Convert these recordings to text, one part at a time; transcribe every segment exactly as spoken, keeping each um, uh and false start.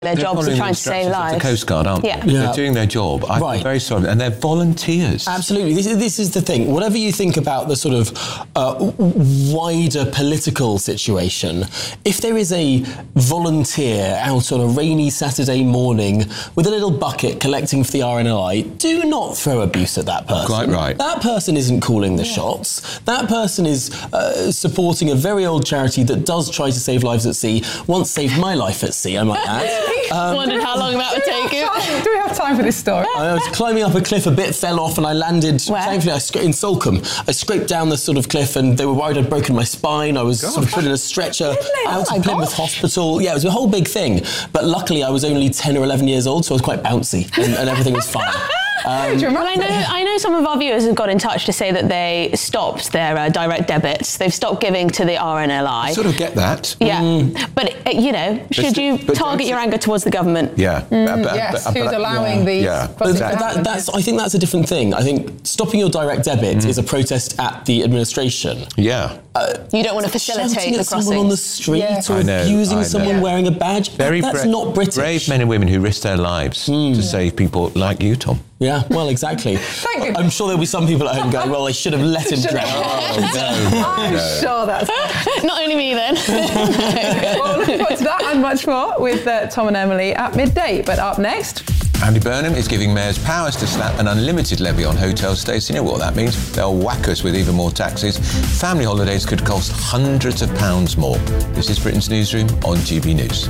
Their they're jobs are trying to save lives. The Coast Guard, aren't yeah. they? Yeah. They're doing their job. I'm right. very sorry. And they're volunteers. Absolutely. This, this is the thing. Whatever you think about the sort of uh, wider political situation, if there is a volunteer out on a rainy Saturday morning with a little bucket collecting for the R N L I, do not throw abuse at that person. Quite right. That person isn't calling the yeah. shots. That person is uh, supporting a very old charity that does try to save lives at sea. Once saved my life at sea, I might add. Um, Wondered how long that would take you. Do we have time for this story? I was climbing up a cliff, a bit fell off, and I landed. Where? Thankfully, I scra- in Salcombe. I scraped down the sort of cliff, and they were worried I'd broken my spine. I was Gosh. sort of put in a stretcher out oh to Plymouth gosh. Hospital. Yeah, it was a whole big thing. But luckily, I was only ten or eleven years old, so I was quite bouncy, and, and everything was fine. Um, well, I know, I know some of our viewers have got in touch to say that they stopped their uh, direct debits. They've stopped giving to the R N L I. I sort of get that. Yeah, mm. but uh, you know, should you but target your anger towards the government? Yeah. Mm. But, but, yes, but, who's but, allowing yeah. these? Yeah. But that, that's, I think that's a different thing. I think stopping your direct debit mm. is a protest at the administration. Yeah. Uh, you don't want to facilitate shouting the at someone on the street yeah. or I know, abusing I know. someone Yeah. wearing a badge. Very that's bra- not British. Brave men and women who risk their lives mm. to save people like you, Tom. Yeah, well, exactly. Thank you. I'm sure there'll be some people at home going, well, they should have let him drown. Oh, no. I'm no. sure that's... Not only me, then. Well, look forward to that and much more with uh, Tom and Emily at midday. But up next... Andy Burnham is giving mayors powers to slap an unlimited levy on hotel stays. You know what that means? They'll whack us with even more taxes. Family holidays could cost hundreds of pounds more. This is Britain's Newsroom on G B News.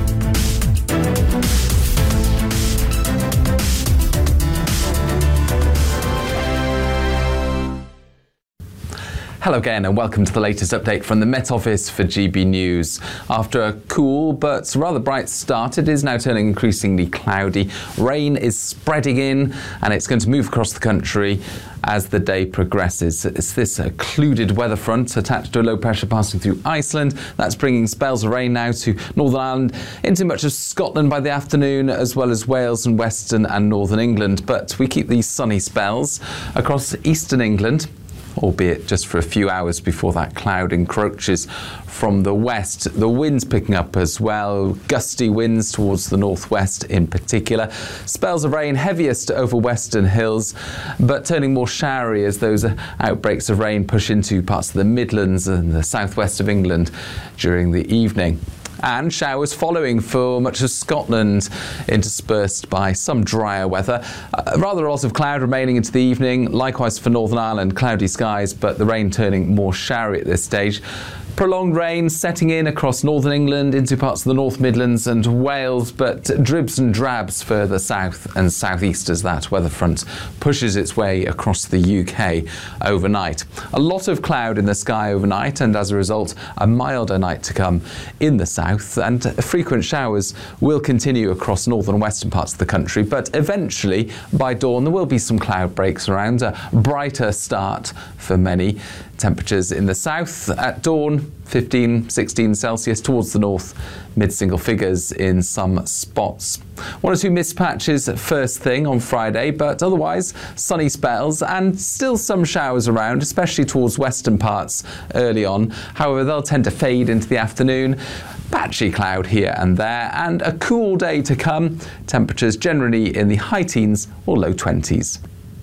Hello again and welcome to the latest update from the Met Office for G B News. After a cool but rather bright start, it is now turning increasingly cloudy. Rain is spreading in and it's going to move across the country as the day progresses. It's this occluded weather front attached to a low pressure passing through Iceland that's bringing spells of rain now to Northern Ireland, into much of Scotland by the afternoon, as well as Wales and Western and Northern England. But we keep these sunny spells across Eastern England, albeit just for a few hours before that cloud encroaches from the west. The wind's picking up as well, gusty winds towards the northwest in particular. Spells of rain heaviest over western hills, but turning more showery as those outbreaks of rain push into parts of the Midlands and the southwest of England during the evening. And showers following for much of Scotland, interspersed by some drier weather. Uh, rather a lot of cloud remaining into the evening. Likewise for Northern Ireland, cloudy skies, but the rain turning more showery at this stage. Prolonged rain setting in across northern England into parts of the North Midlands and Wales, but dribs and drabs further south and southeast as that weather front pushes its way across the U K overnight. A lot of cloud in the sky overnight, and as a result, a milder night to come in the south, and frequent showers will continue across northern and western parts of the country, but eventually by dawn there will be some cloud breaks around, a brighter start for many. Temperatures in the south at dawn, fifteen, sixteen Celsius, towards the north, mid-single figures in some spots. One or two mist patches first thing on Friday, but otherwise sunny spells and still some showers around, especially towards western parts early on. However, they'll tend to fade into the afternoon. Patchy cloud here and there, and a cool day to come. Temperatures generally in the high teens or low twenties.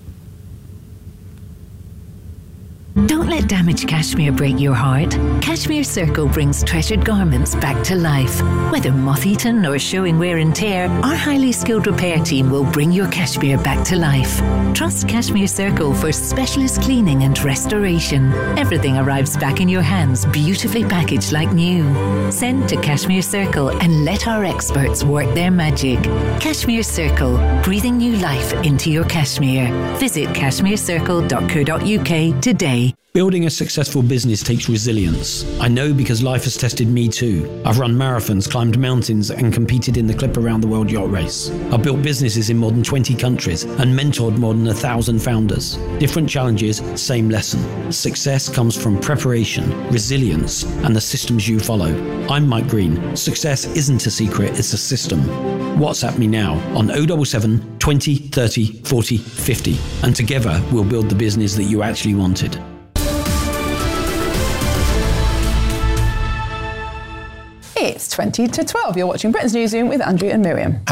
Don't let damaged cashmere break your heart. Cashmere Circle brings treasured garments back to life. Whether moth-eaten or showing wear and tear, our highly skilled repair team will bring your cashmere back to life. Trust Cashmere Circle for specialist cleaning and restoration. Everything arrives back in your hands, beautifully packaged like new. Send to Cashmere Circle and let our experts work their magic. Cashmere Circle, breathing new life into your cashmere. Visit cashmere circle dot co dot uk today. Building a successful business takes resilience. I know because life has tested me too. I've run marathons, climbed mountains, and competed in the Clip Around the World Yacht Race. I've built businesses in more than twenty countries and mentored more than a thousand founders. Different challenges, same lesson. Success comes from preparation, resilience, and the systems you follow. I'm Mike Green. Success isn't a secret, it's a system. WhatsApp me now on oh seven seven, twenty, thirty, forty, fifty, and together we'll build the business that you actually wanted. It's twenty to twelve. You're watching Britain's Newsroom with Andrew and Miriam.